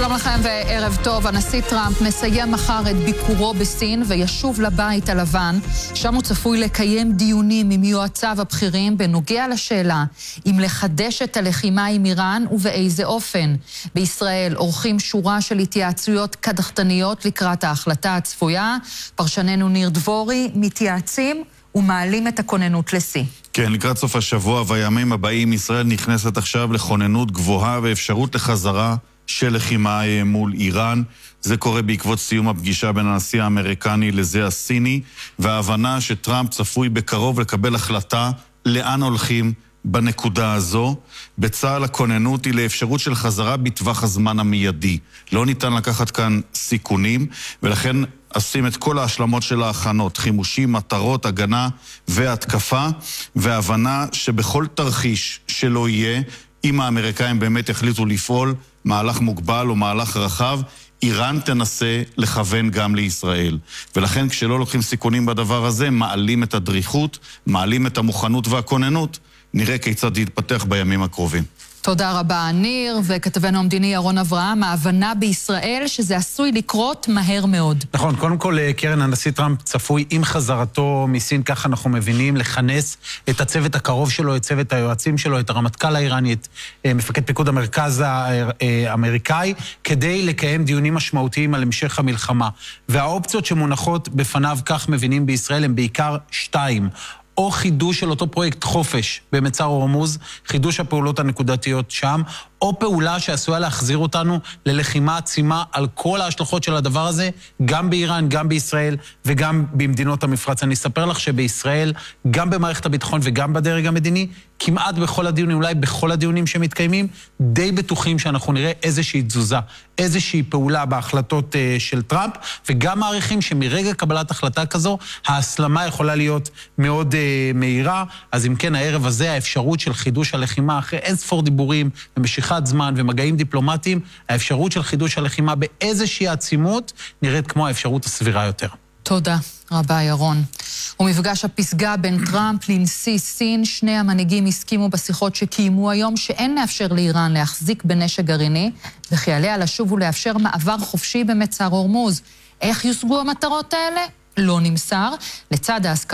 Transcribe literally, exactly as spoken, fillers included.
שלום לכם וערב טוב. הנשיא טראמפ מסיים מחר את ביקורו בסין וישוב לבית הלבן. שם הוא צפוי לקיים דיונים עם יועציו הבכירים בנוגע לשאלה אם לחדש את הלחימה עם איראן ובאיזה אופן. בישראל עורכים שורה של התייעצויות קדחתניות לקראת ההחלטה הצפויה. פרשננו ניר דבורי מתייעצים ומעלים את הכוננות לשיא. כן, לקראת סוף השבוע והימים הבאים ישראל נכנסת עכשיו לכוננות גבוהה ואפשרות לחזרה של לחימה מול איראן. זה קורה בעקבות סיום הפגישה בין הנשיא האמריקני לזה הסיני, וההבנה שטראמפ צפוי בקרוב לקבל החלטה לאן הולכים בנקודה הזו. בצה"ל הכוננות היא לאפשרות של חזרה בטווח הזמן המיידי. לא ניתן לקחת כאן סיכונים, ולכן עושים את כל ההשלמות של ההכנות, חימושים, מטרות, הגנה והתקפה, והבנה שבכל תרחיש שלא יהיה, אם האמריקאים באמת החליטו לפעול מהלך מוגבל או מהלך רחב, איראן תנסה לכוון גם לישראל. ולכן כשלא לוקחים סיכונים בדבר הזה, מעלים את הדריכות, מעלים את המוכנות והכוננות, נראה כיצד יתפתח בימים הקרובים. תודה רבה ניר, וכתבנו המדיני ירון אברהם. ההבנה בישראל שזה עשוי לקרות מהר מאוד. נכון, קודם כל קרן, הנשיא טראמפ צפוי עם חזרתו מסין, כך אנחנו מבינים, לכנס את הצוות הקרוב שלו, את צוות היועצים שלו, את הרמטכ"ל האיראני, את מפקד פיקוד המרכז האמריקאי, כדי לקיים דיונים משמעותיים על המשך המלחמה. והאופציות שמונחות בפניו, כך מבינים בישראל, הם בעיקר שתיים. או חידוש של אותו פרויקט חופש במצר הורמוז, חידוש הפעולות הנקודתיות שם, או פעולה שעשויה להחזיר אותנו ללחימה עצימה על כל ההשלכות של הדבר הזה, גם באיראן, גם בישראל וגם במדינות המפרץ. אני אספר לך שבישראל, גם במערכת הביטחון וגם בדרג המדיני, כמעט בכל הדיונים, אולי בכל הדיונים שמתקיימים, די בטוחים שאנחנו נראה איזושהי תזוזה, איזושהי פעולה בהחלטות uh, של טראמפ, וגם מעריכים שמרגע קבלת החלטה כזו, ההסלמה יכולה להיות מאוד uh, מהירה. אז אם כן, הערב הזה, האפשרות של חידוש הלחימה, אחרי אין ספור דיבורים ומשיכת זמן ומגעים דיפלומטיים, האפשרות של חידוש הלחימה באיזושהי עצימות, נראית כמו האפשרות הסבירה יותר. תודה רבה ירון. ומפגש הפסגה בין טראמפ לנשיא סין, שני המנהיגים הסכימו בשיחות שקיימו היום שאין לאפשר לאיראן להחזיק בנשק גרעיני, וכי עליה לשוב ולאפשר מעבר חופשי במצר הורמוז. איך יושגו המטרות האלה? לא נמסר. לצד ההסכמה